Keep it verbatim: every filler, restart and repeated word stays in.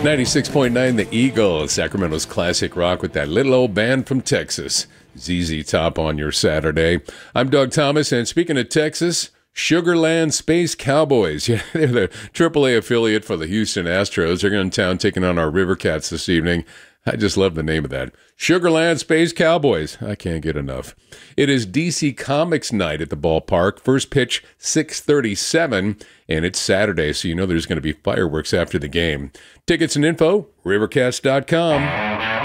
ninety-six point nine The Eagle, Sacramento's classic rock with that little old band from Texas. Z Z Top on your Saturday. I'm Doug Thomas, and speaking of Texas, Sugarland Space Cowboys. Yeah, they're the triple A affiliate for the Houston Astros. They're in town taking on our River Cats this evening. I just love the name of that. Sugarland Space Cowboys. I can't get enough. It is D C Comics night at the ballpark. First pitch, six thirty-seven, and it's Saturday, so you know there's going to be fireworks after the game. Tickets and info, river cats dot com.